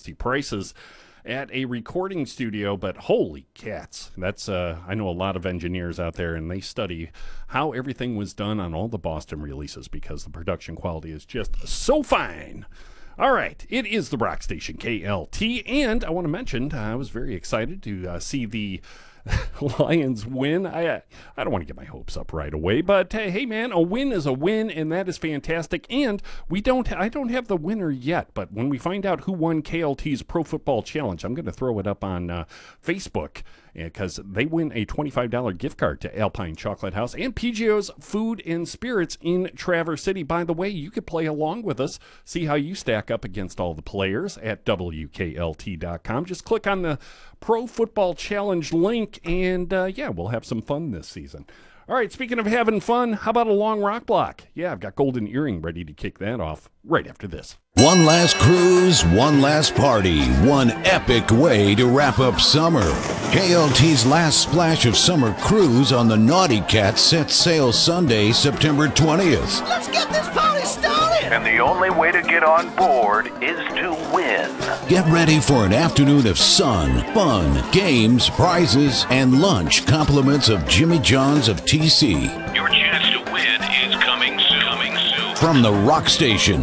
nasty prices at a recording studio, but holy cats. That's I know a lot of engineers out there, and they study how everything was done on all the Boston releases because the production quality is just so fine. All right, it is the Rock Station KLT, and I want to mention I was very excited to see the Lions win. I don't want to get my hopes up right away, but hey man, a win is a win, and that is fantastic. And I don't have the winner yet, but when we find out who won KLT's Pro Football Challenge, I'm going to throw it up on Facebook, because they win a $25 gift card to Alpine Chocolate House and PGO's Food and Spirits in Traverse City. By the way, you could play along with us, see how you stack up against all the players at WKLT.com. Just click on the Pro Football Challenge link, and we'll have some fun this season. All right, speaking of having fun, how about a long rock block? Yeah, I've got Golden Earring ready to kick that off right after this. One last cruise, one last party, one epic way to wrap up summer. KLT's last splash of summer cruise on the Naughty Cat sets sail Sunday, September 20th. Let's get this party started! And the only way to get on board is to win. Get ready for an afternoon of sun, fun, games, prizes, and lunch compliments of Jimmy John's of TC. Your chance to win is coming soon. From the Rock Station,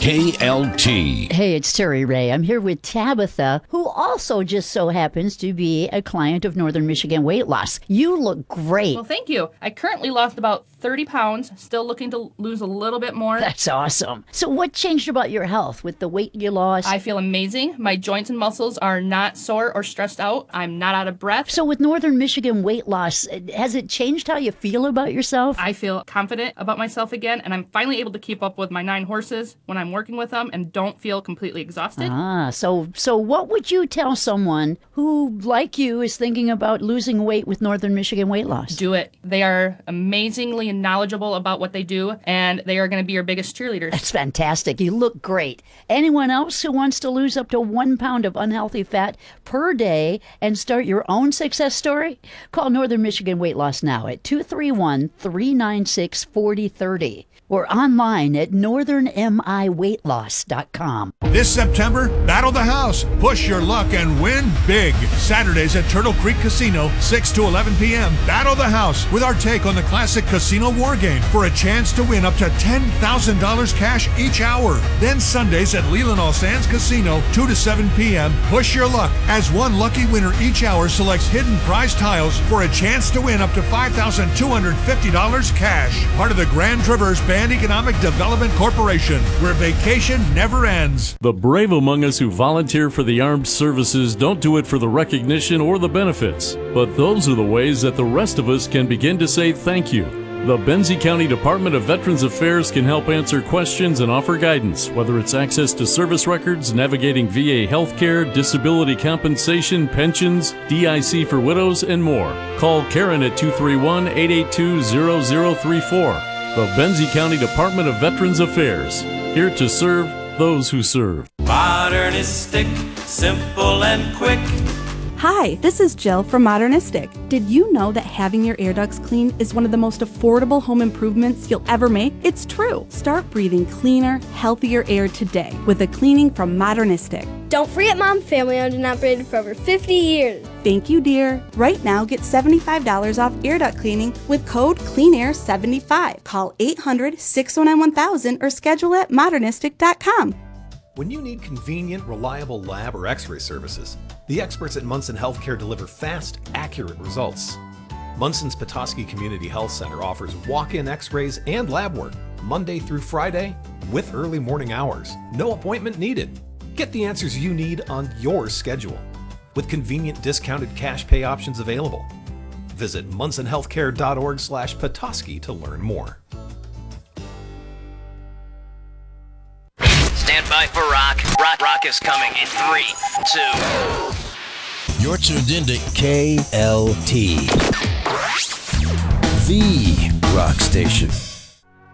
KLT. Hey, it's Terry Ray. I'm here with Tabitha, who also just so happens to be a client of Northern Michigan Weight Loss. You look great. Well, thank you. I currently lost about 30 pounds, still looking to lose a little bit more. That's awesome. So what changed about your health with the weight you lost? I feel amazing. My joints and muscles are not sore or stressed out. I'm not out of breath. So with Northern Michigan Weight Loss, has it changed how you feel about yourself? I feel confident about myself again, and I'm finally able to keep up with my 9 horses when I'm working with them and don't feel completely exhausted. So what would you tell someone who, like you, is thinking about losing weight with Northern Michigan Weight Loss? Do it. They are amazingly knowledgeable about what they do, and they are going to be your biggest cheerleaders. That's fantastic. You look great. Anyone else who wants to lose up to 1 pound of unhealthy fat per day and start your own success story? Call Northern Michigan Weight Loss now at 231-396-4030 or online at northernmiweightloss.com. This September, battle the house, push your luck, and win big. Saturdays at Turtle Creek Casino, 6 to 11 p.m. Battle the house with our take on the classic casino war game for a chance to win up to $10,000 cash each hour. Then Sundays at Leland All Sands Casino, 2 to 7 p.m. Push your luck as one lucky winner each hour selects hidden prize tiles for a chance to win up to $5,250 cash. Part of the Grand Traverse Band Economic Development Corporation, where vacation never ends. The brave among us who volunteer for the armed services don't do it for the recognition or the benefits, but those are the ways that the rest of us can begin to say thank you. The Benzie County Department of Veterans Affairs can help answer questions and offer guidance, whether it's access to service records, navigating VA healthcare, disability compensation, pensions, DIC for widows, and more. Call Karen at 231-882-0034. The Benzie County Department of Veterans Affairs, here to serve those who serve. Modernistic, simple and quick. Hi, this is Jill from Modernistic. Did you know that having your air ducts cleaned is one of the most affordable home improvements you'll ever make? It's true. Start breathing cleaner, healthier air today with a cleaning from Modernistic. Don't forget Mom, family owned and operated for over 50 years. Thank you, dear. Right now, get $75 off air duct cleaning with code CleanAir75. Call 800-609-1000 or schedule at modernistic.com. When you need convenient, reliable lab or x-ray services, the experts at Munson Healthcare deliver fast, accurate results. Munson's Petoskey Community Health Center offers walk-in x-rays and lab work, Monday through Friday, with early morning hours. No appointment needed. Get the answers you need on your schedule, with convenient discounted cash pay options available. Visit munsonhealthcare.org/Petoskey to learn more. Stand by for rock. Rock is coming in 3, 2. You're tuned into KLT, the Rock Station.